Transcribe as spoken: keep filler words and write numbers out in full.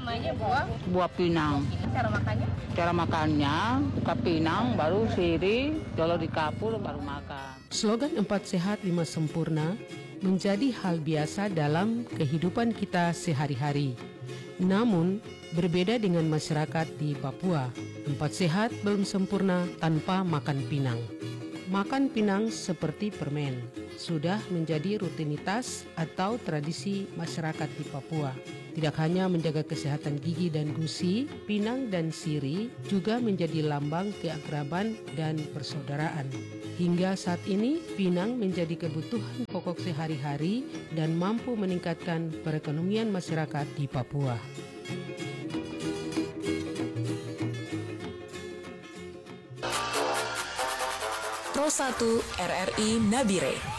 namanya buah buah pinang. cara makannya? Cara makannya, buka pinang, baru siri, jolo di kapur, baru makan. Slogan empat sehat lima sempurna menjadi hal biasa dalam kehidupan kita sehari-hari. Namun, berbeda dengan masyarakat di Papua, empat sehat belum sempurna tanpa makan pinang. Makan pinang seperti permen sudah menjadi rutinitas atau tradisi masyarakat di Papua. Tidak hanya menjaga kesehatan gigi dan gusi, pinang dan siri juga menjadi lambang keakraban dan persaudaraan. Hingga saat ini, pinang menjadi kebutuhan pokok sehari-hari dan mampu meningkatkan perekonomian masyarakat di Papua. Pro satu R R I Nabire.